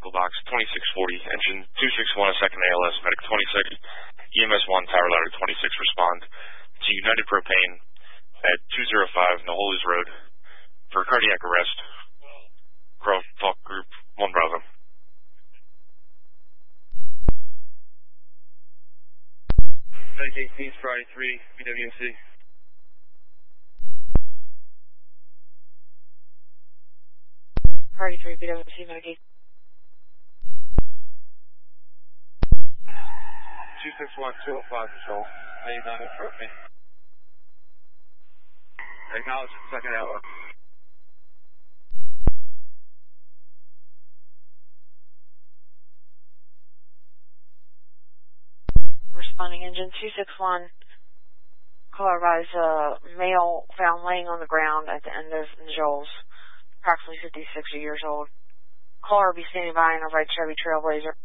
medical box 2640, engine 261, a second ALS, medic 26, EMS 1, tower ladder 26, respond to United Propane at 205 Naholes Road for cardiac arrest. Falk Group 1 Bravo. Medic 18, Friday 3, BWMC. Friday 3, BWMC, Medic 261, 205 control. How you doing for me? Acknowledge second hour. Responding engine 261. Caller advised male found laying on the ground at the end of Nijols, approximately 56 years old. Caller will be standing by in a red Chevy Trailblazer.